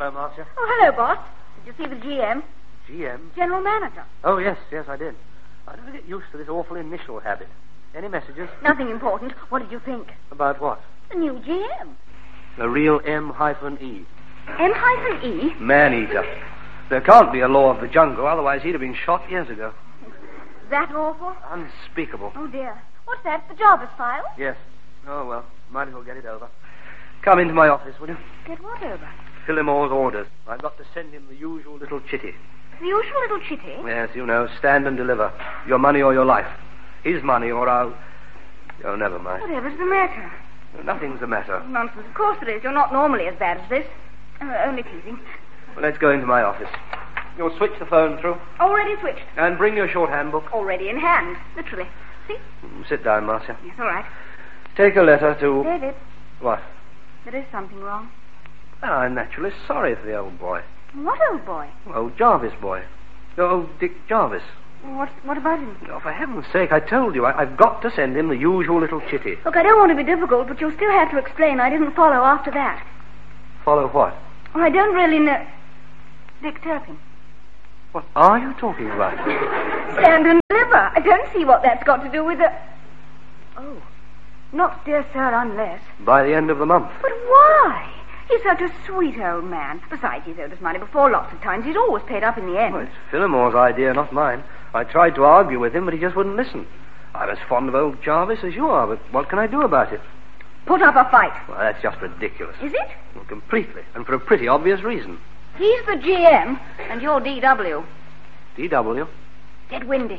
Hello, Marcia. Oh, hello, boss. Did you see the GM? GM? General Manager. Oh, yes, I did. I never get used to this awful initial habit. Any messages? Nothing important. What did you think? About what? The new GM. The real M-E. M-E? Man-eater. There can't be a law of the jungle, otherwise he'd have been shot years ago. That awful? Unspeakable. Oh, dear. What's that? The Jarvis file? Yes. Oh, well, might as well get it over. Come into my office, will you? Get what over? Phillimore's orders. I've got to send him the usual little chitty. The usual little chitty? Yes, you know, stand and deliver. Your money or your life. His money or I'll... Oh, never mind. Whatever's the matter? Nothing's the matter. Nonsense. Of course there is. You're not normally as bad as this. Only teasing. Well, let's go into my office. You'll switch the phone through. Already switched. And bring your shorthand book. Already in hand. Literally. See? Sit down, Marcia. Yes, all right. Take a letter to... David. What? There is something wrong. Well, I'm naturally sorry for the old boy. What old boy? Oh, Jarvis boy. Oh, Dick Jarvis. What about him? Oh, for heaven's sake, I told you. I've got to send him the usual little chitty. Look, I don't want to be difficult, but you'll still have to explain. I didn't follow after that. Follow what? Well, I don't really know... Dick Turpin. What are you talking about? Stand and deliver. I don't see what that's got to do with the... Oh. Not, dear sir, unless... By the end of the month. But why? He's such a sweet old man. Besides, he's owed us money before lots of times. He's always paid up in the end. Well, it's Phillimore's idea, not mine. I tried to argue with him, but he just wouldn't listen. I'm as fond of old Jarvis as you are, but what can I do about it? Put up a fight. Well, that's just ridiculous. Is it? Well, completely, and for a pretty obvious reason. He's the GM, and you're DW. DW? Dead windy.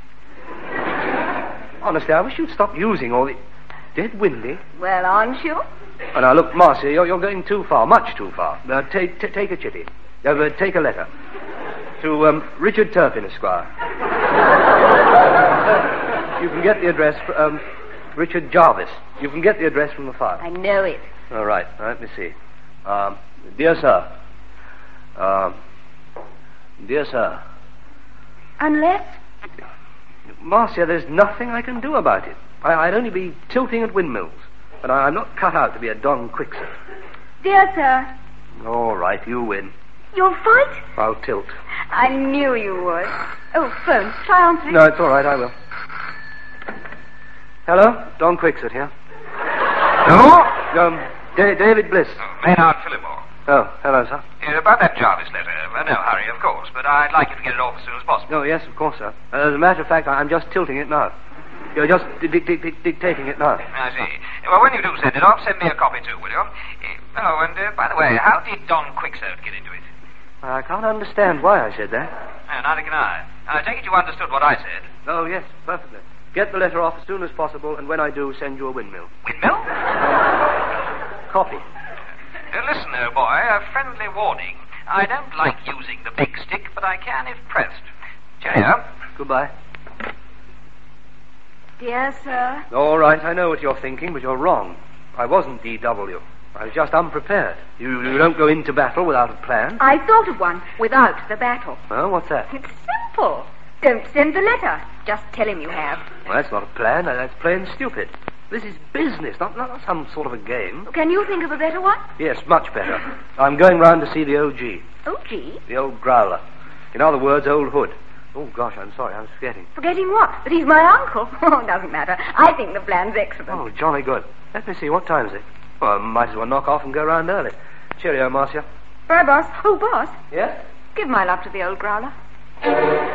Honestly, I wish you'd stop using all the... Dead windy? Well, aren't you? Oh, now, look, Marcia, you're going too far, much too far. Take a chitty. Take a letter. To Richard Turpin, Esquire. You can get the address... Richard Jarvis. You can get the address from the file. I know it. All right, let me see. Dear sir. Dear sir. Unless? Marcia, there's nothing I can do about it. I'd only be tilting at windmills. But I'm not cut out to be a Don Quixote. Dear sir. All right, you win. You'll fight? I'll tilt. I knew you would. Oh, phone. Try answering. No, it's all right, I will. Hello? Don Quixote here. Hello? David Bliss. Maynard Phillimore. Oh, hello, sir. About that Jarvis letter. No hurry, of course, but I'd like you to get it off as soon as possible. Oh, yes, of course, sir. As a matter of fact, I'm just tilting it now. You're just dictating it now. I see. Well, when you do send it off, send me a copy too, will you? Oh, and by the way, how did Don Quixote get into it? I can't understand why I said that. Neither can I. I take it you understood what I said. Oh, yes, perfectly. Get the letter off as soon as possible, and when I do, send you a windmill. Windmill? Copy. Listen, old boy, a friendly warning. I don't like using the big stick, but I can if pressed. Cheerio. Goodbye. Dear sir. All right, I know what you're thinking, but you're wrong. I wasn't DW. I was just unprepared. You don't go into battle without a plan. I thought of one without the battle. Oh, what's that? It's simple. Don't send the letter. Just tell him you have. Well, that's not a plan. That's plain stupid. This is business, not some sort of a game. Can you think of a better one? Yes, much better. I'm going round to see the OG. OG? The old growler. In other words, Old Hood. Oh, gosh, I'm sorry, I'm forgetting. Forgetting what? That he's my uncle? Oh, doesn't matter. I think the plan's excellent. Oh, jolly good. Let me see, what time is it? Well, I might as well knock off and go round early. Cheerio, Marcia. Bye, boss. Oh, boss. Yes? Give my love to the old growler.